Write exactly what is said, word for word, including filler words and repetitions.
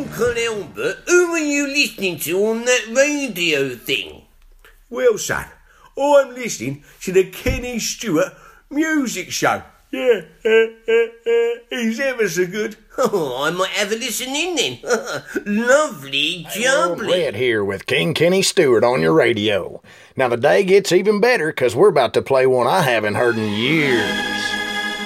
Uncle Albert, who are you listening to on that radio thing? Well, son, I'm listening to the Kenny Stewart Music Show. Yeah, uh, uh, uh, he's ever so good. Oh, I might have a listen in then. Lovely jubbly. Red here with King Kenny Stewart on your radio. Now the day gets even better because we're about to play one I haven't heard in years.